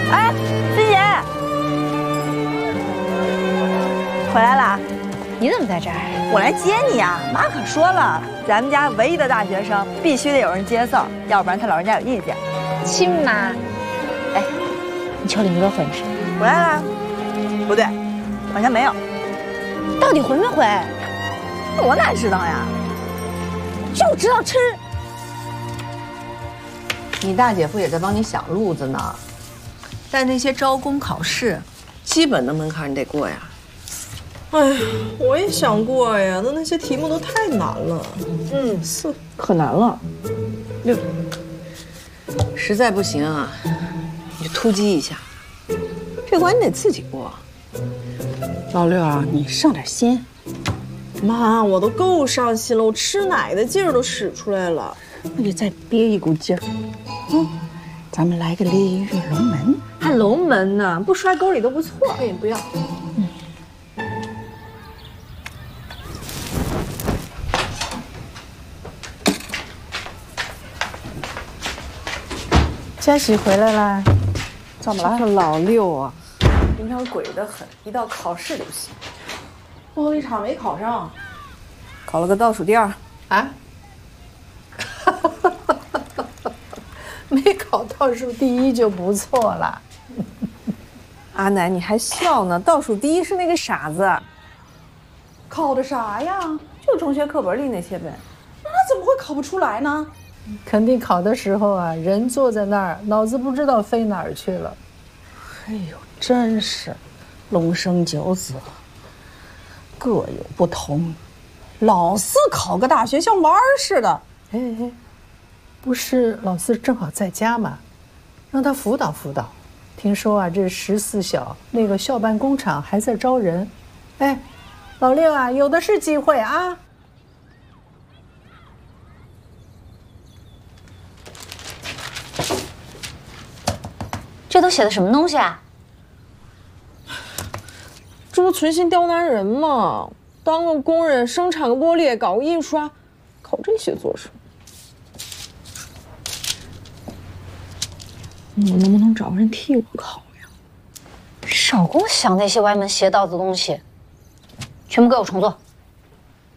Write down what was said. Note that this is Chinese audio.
哎，欣姐，回来啦？ 你怎么在这儿？ 我来接你呀！妈可说了，咱们家唯一的大学生必须得有人接送，要不然他老人家有意见。 亲妈，哎，你秋林哥回没？ 回来啦？不对，好像没有。 到底回没回？ 我哪知道呀？就知道吃。 你大姐夫也在帮你想路子呢， 但那些招工考试， 基本的门槛你得过呀。 哎呀，我也想过呀，那些题目都太难了。 是，可难了。六，实在不行啊，你就突击一下，这关你得自己过。 老六啊，你上点心。 妈，我都够上心了，我吃奶的劲儿都使出来了。 那就再憋一股劲儿。咱们来个鲤鱼龙门， 还龙门呢，不摔沟里都不错。 对，不要。 佳喜回来啦？怎么了？ 这老六啊，平常鬼得很，一到考试就行。 最后一场没考上， 考了个倒数第二啊？没考倒数第一就不错了。 阿奶，你还笑呢？倒数第一是那个傻子。 考的啥呀？ 就中学课本里那些呗。 那他怎么会考不出来呢？ 肯定考的时候啊，人坐在那儿，脑子不知道飞哪儿去了。哎呦，真是龙生九子，各有不同。 老四考个大学像玩儿似的。 哎，不是老四正好在家嘛，让他辅导辅导。听说啊，这14小那个校办工厂还在招人。哎，老六啊，有的是机会啊。 这都写的什么东西啊？ 这不存心刁难人吗？当个工人，生产个玻璃，搞个印刷，考这些做什么？我能不能找个人替我考呀？ 少给我想那些歪门邪道的东西，全部给我重做。